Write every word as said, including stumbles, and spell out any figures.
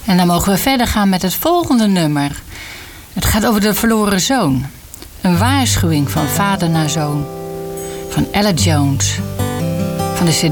En dan mogen we verder gaan met het volgende nummer. Het gaat over de verloren zoon. Een waarschuwing van vader naar zoon. Van Ella Jones. Van de